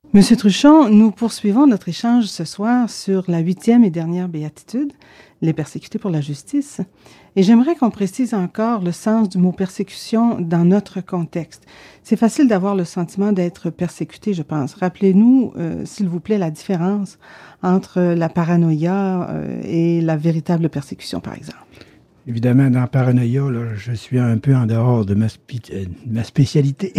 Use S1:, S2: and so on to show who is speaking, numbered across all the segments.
S1: Monsieur Truchon, nous poursuivons notre échange ce soir sur la 8e et dernière béatitude, les persécutés pour la justice. Et j'aimerais qu'on précise encore le sens du mot persécution dans notre contexte. C'est facile d'avoir le sentiment d'être persécuté, je pense. Rappelez-nous, s'il vous plaît, la différence entre la paranoïa et la véritable persécution, par exemple.
S2: Évidemment, dans paranoïa, là, je suis un peu en dehors de ma spécialité.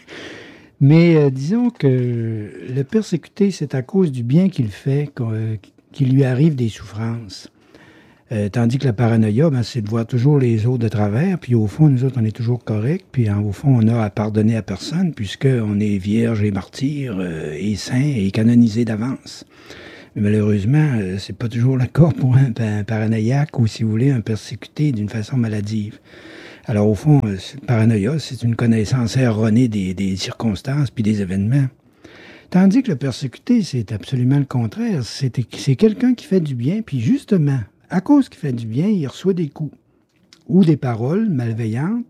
S2: Mais disons que le persécuté, c'est à cause du bien qu'il fait qu'il lui arrive des souffrances. Tandis que la paranoïa, c'est de voir toujours les autres de travers, puis au fond, nous autres, on est toujours corrects, puis au fond, on a à pardonner à personne, puisqu'on est vierge et martyr, et saint et canonisé d'avance. Mais malheureusement, c'est pas toujours le cas pour un paranoïaque ou, si vous voulez, un persécuté d'une façon maladive. Alors, au fond, paranoïa, c'est une connaissance erronée des circonstances puis des événements. Tandis que le persécuté, c'est absolument le contraire. C'est quelqu'un qui fait du bien, puis justement, à cause qu'il fait du bien, il reçoit des coups. Ou des paroles malveillantes,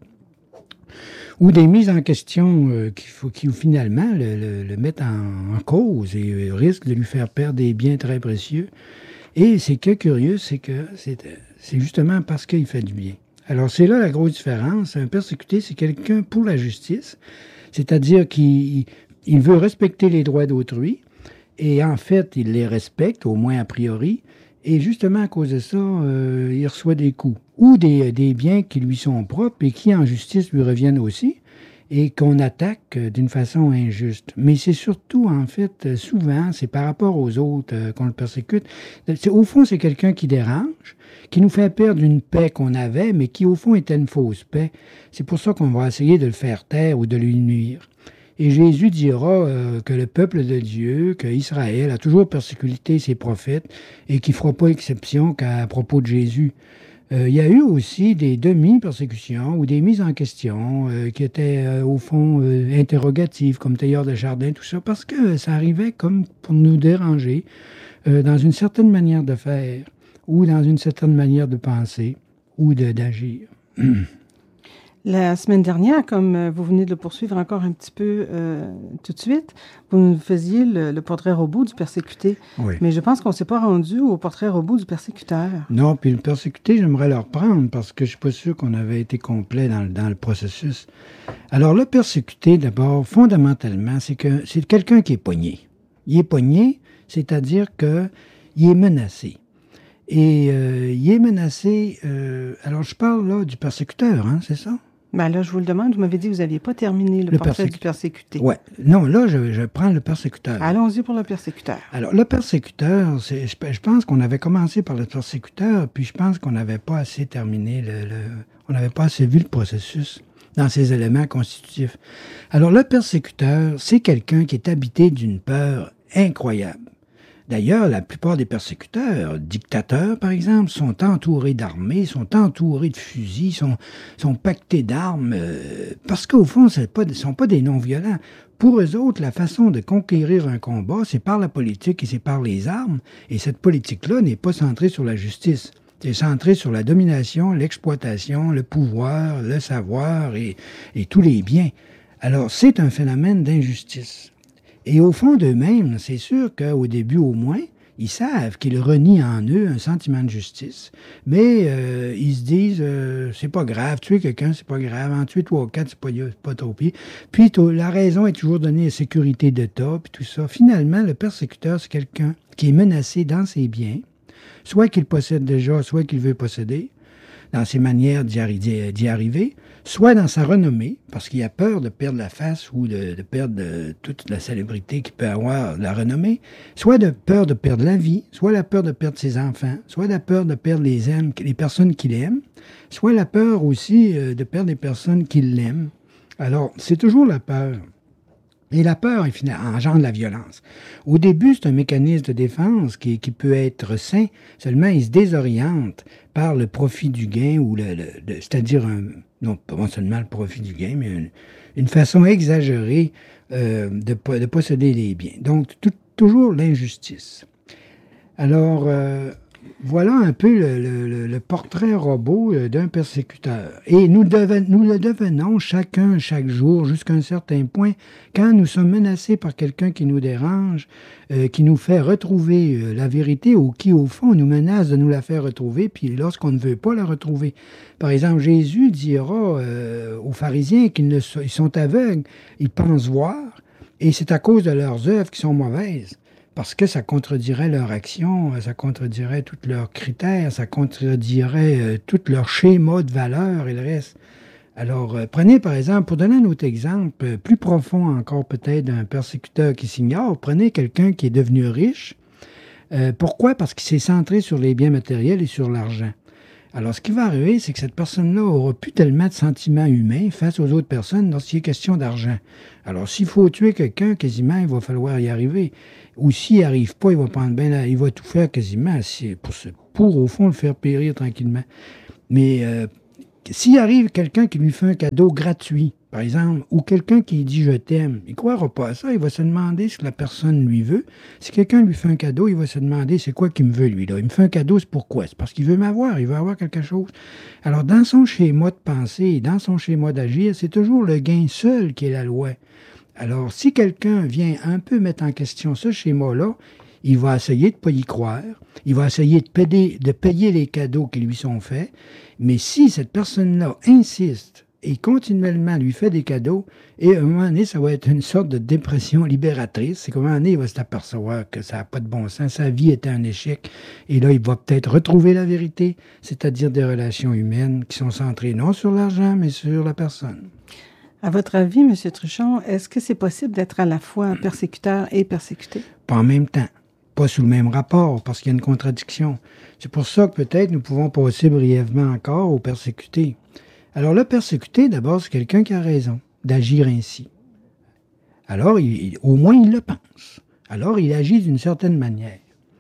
S2: ou des mises en question qui finalement le mettent en cause et risquent de lui faire perdre des biens très précieux. Et c'est que curieux, c'est que c'est justement parce qu'il fait du bien. Alors, c'est là la grosse différence. Un persécuté, c'est quelqu'un pour la justice, c'est-à-dire qu'il veut respecter les droits d'autrui, et en fait, il les respecte, au moins a priori, et justement, à cause de ça, il reçoit des coups, ou des biens qui lui sont propres et qui, en justice, lui reviennent aussi, et qu'on attaque d'une façon injuste. Mais c'est surtout, en fait, souvent, c'est par rapport aux autres qu'on le persécute. Au fond, c'est quelqu'un qui dérange, qui nous fait perdre une paix qu'on avait, mais qui, au fond, était une fausse paix. C'est pour ça qu'on va essayer de le faire taire ou de lui nuire. Et Jésus dira que le peuple de Dieu, qu'Israël a toujours persécuté ses prophètes et qu'il ne fera pas exception qu'à propos de Jésus. Il y a eu aussi des demi-persécutions ou des mises en question qui étaient, au fond, interrogatives, comme Tailleur de Chardin, tout ça, parce que ça arrivait comme pour nous déranger dans une certaine manière de faire ou dans une certaine manière de penser ou d'agir.
S1: La semaine dernière, comme vous venez de le poursuivre encore un petit peu tout de suite, vous nous faisiez le portrait robot du persécuté.
S2: Oui.
S1: Mais je pense qu'on ne s'est pas rendu au portrait robot du persécuteur.
S2: Non, puis le persécuté, j'aimerais le reprendre parce que je ne suis pas sûr qu'on avait été complet dans le processus. Alors, le persécuté, d'abord, fondamentalement, c'est quelqu'un qui est pogné. Il est pogné, c'est-à-dire qu'il est menacé. Et il est menacé... alors, je parle là du persécuteur, hein, c'est ça?
S1: Ben là, je vous le demande, vous m'avez dit que vous n'aviez pas terminé le portrait du persécuté.
S2: Oui. Non, là, je prends le persécuteur.
S1: Allons-y pour le persécuteur.
S2: Alors, le persécuteur, je pense qu'on avait commencé par le persécuteur, puis je pense qu'on n'avait pas assez terminé on n'avait pas assez vu le processus dans ses éléments constitutifs. Alors, le persécuteur, c'est quelqu'un qui est habité d'une peur incroyable. D'ailleurs, la plupart des persécuteurs, dictateurs par exemple, sont entourés d'armées, sont entourés de fusils, sont pactés d'armes, parce qu'au fond, ce ne sont pas des non-violents. Pour eux autres, la façon de conquérir un combat, c'est par la politique et c'est par les armes, et cette politique-là n'est pas centrée sur la justice. C'est centré sur la domination, l'exploitation, le pouvoir, le savoir et tous les biens. Alors, c'est un phénomène d'injustice. Et au fond d'eux-mêmes, c'est sûr qu'au début au moins, ils savent qu'ils renient en eux un sentiment de justice. Mais ils se disent, c'est pas grave, tuer quelqu'un, c'est pas grave, en tuer 3 ou 4, c'est pas trop pire. Puis la raison est toujours donnée à la sécurité d'État, puis tout ça. Finalement, le persécuteur, c'est quelqu'un qui est menacé dans ses biens, soit qu'il possède déjà, soit qu'il veut posséder, dans ses manières d'y arriver, soit dans sa renommée, parce qu'il a peur de perdre la face ou de perdre toute la célébrité qu'il peut avoir, la renommée, soit de peur de perdre la vie, soit la peur de perdre ses enfants, soit la peur de perdre les personnes qu'il aime, soit la peur aussi de perdre les personnes qui l'aiment. Alors, c'est toujours la peur. Et la peur engendre la violence. Au début, c'est un mécanisme de défense qui peut être sain, seulement il se désoriente par le profit du gain, ou c'est-à-dire, non pas seulement le profit du gain, mais une façon exagérée de posséder les biens. Donc, toujours l'injustice. Alors... voilà un peu le portrait robot d'un persécuteur. Et nous le devenons chacun, chaque jour, jusqu'à un certain point, quand nous sommes menacés par quelqu'un qui nous dérange, qui nous fait retrouver la vérité ou qui, au fond, nous menace de nous la faire retrouver, puis lorsqu'on ne veut pas la retrouver. Par exemple, Jésus dira aux pharisiens qu'ils sont aveugles, ils pensent voir, et c'est à cause de leurs œuvres qui sont mauvaises. Parce que ça contredirait leur action, ça contredirait tous leurs critères, ça contredirait tout leur schéma de valeur et le reste. Alors, prenez par exemple, pour donner un autre exemple, plus profond encore peut-être d'un persécuteur qui s'ignore, prenez quelqu'un qui est devenu riche. Pourquoi? Parce qu'il s'est centré sur les biens matériels et sur l'argent. Alors, ce qui va arriver, c'est que cette personne-là aura plus tellement de sentiments humains face aux autres personnes lorsqu'il est question d'argent. Alors, s'il faut tuer quelqu'un, quasiment, il va falloir y arriver. Ou s'il n'y arrive pas, il va prendre bien il va tout faire quasiment pour, au fond, le faire périr tranquillement. Mais s'il arrive quelqu'un qui lui fait un cadeau gratuit, par exemple, ou quelqu'un qui dit « je t'aime », il ne croira pas à ça, il va se demander ce que la personne lui veut. Si quelqu'un lui fait un cadeau, il va se demander c'est quoi qu'il me veut, lui, là. Il me fait un cadeau, c'est pourquoi? C'est parce qu'il veut m'avoir, il veut avoir quelque chose. Alors, dans son schéma de pensée, dans son schéma d'agir, c'est toujours le gain seul qui est la loi. Alors, si quelqu'un vient un peu mettre en question ce schéma-là, il va essayer de ne pas y croire, il va essayer de payer les cadeaux qui lui sont faits, mais si cette personne-là insiste et continuellement lui fait des cadeaux, et à un moment donné, ça va être une sorte de dépression libératrice. C'est qu'à un moment donné, il va s'apercevoir que ça n'a pas de bon sens, sa vie était un échec, et là, il va peut-être retrouver la vérité, c'est-à-dire des relations humaines qui sont centrées non sur l'argent, mais sur la personne.
S1: À votre avis, M. Truchon, est-ce que c'est possible d'être à la fois persécuteur et persécuté?
S2: Pas en même temps. Pas sous le même rapport, parce qu'il y a une contradiction. C'est pour ça que peut-être nous pouvons passer brièvement encore au persécuté. Alors le persécuté, d'abord, c'est quelqu'un qui a raison d'agir ainsi. Alors, au moins, il le pense. Alors, il agit d'une certaine manière.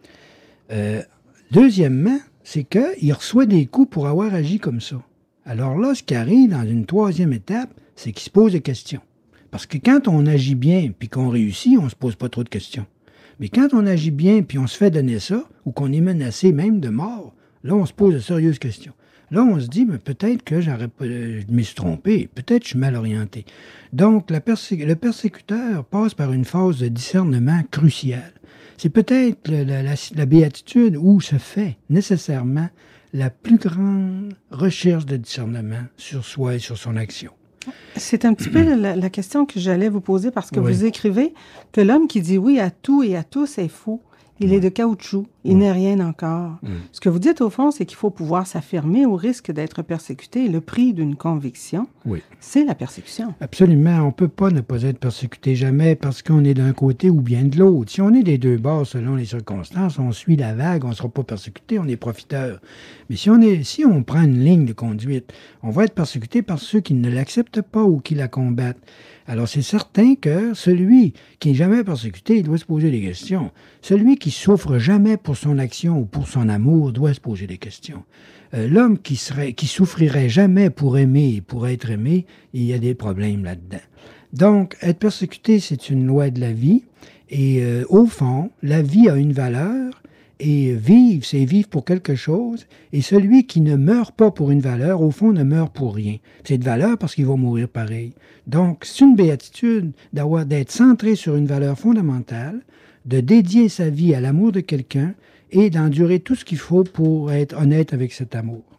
S2: Deuxièmement, c'est qu'il reçoit des coups pour avoir agi comme ça. Alors là, ce qui arrive dans une troisième étape, c'est qu'il se pose des questions. Parce que quand on agit bien puis qu'on réussit, on ne se pose pas trop de questions. Mais quand on agit bien puis on se fait donner ça, ou qu'on est menacé même de mort, là, on se pose de sérieuses questions. Là, on se dit, mais peut-être que je me suis trompé, peut-être que je suis mal orienté. Donc, le persécuteur passe par une phase de discernement cruciale. C'est peut-être la béatitude où se fait nécessairement la plus grande recherche de discernement sur soi et sur son action.
S1: C'est un petit peu la question que j'allais vous poser parce que vous écrivez que l'homme qui dit oui à tout et à tous est fou. Il est de caoutchouc, il n'est rien encore. Ce que vous dites au fond, c'est qu'il faut pouvoir s'affirmer au risque d'être persécuté. Le prix d'une conviction, c'est la persécution.
S2: Absolument, on ne peut pas ne pas être persécuté jamais parce qu'on est d'un côté ou bien de l'autre. Si on est des deux bords selon les circonstances, on suit la vague, on ne sera pas persécuté, on est profiteur. Mais si on prend une ligne de conduite, on va être persécuté par ceux qui ne l'acceptent pas ou qui la combattent. Alors, c'est certain que celui qui n'est jamais persécuté, il doit se poser des questions. Celui qui souffre jamais pour son action ou pour son amour doit se poser des questions. L'homme qui souffrirait jamais pour aimer et pour être aimé, il y a des problèmes là-dedans. Donc, être persécuté, c'est une loi de la vie. Et au fond, la vie a une valeur. Et vivre, c'est vivre pour quelque chose. Et celui qui ne meurt pas pour une valeur, au fond, ne meurt pour rien. C'est de valeur parce qu'il va mourir pareil. Donc, c'est une béatitude d'être centré sur une valeur fondamentale, de dédier sa vie à l'amour de quelqu'un et d'endurer tout ce qu'il faut pour être honnête avec cet amour.